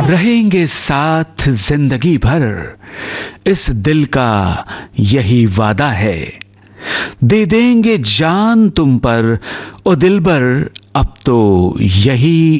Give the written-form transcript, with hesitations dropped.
रहेंगे साथ जिंदगी भर, इस दिल का यही वादा है। दे देंगे जान तुम पर ओ दिलबर, अब तो यही